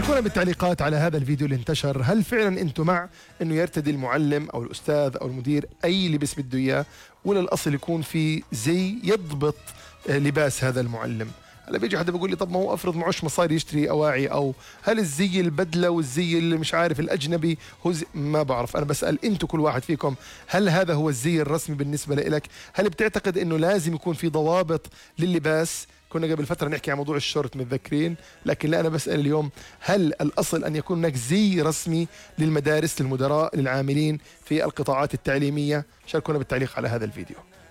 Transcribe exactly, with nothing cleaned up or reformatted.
شاركونا بالتعليقات على هذا الفيديو اللي انتشر. هل فعلا انتم مع انه يرتدي المعلم او الاستاذ او المدير اي لبس بده اياه، ولا الاصل يكون في زي يضبط لباس هذا المعلم؟ هلا بيجي حدا بيقول لي طب ما هو افرض معوش مصاري يشتري اواعي، او هل الزي البدله والزي اللي مش عارف الاجنبي هو زي؟ ما بعرف، انا بسال انتم كل واحد فيكم هل هذا هو الزي الرسمي بالنسبه لك؟ هل بتعتقد انه لازم يكون في ضوابط لللباس؟ كنا قبل فتره نحكي عن موضوع الشورت متذكرين، لكن لا، انا بسال اليوم هل الاصل ان يكون هناك زي رسمي للمدارس، للمدراء، للعاملين في القطاعات التعليميه؟ شاركونا بالتعليق على هذا الفيديو.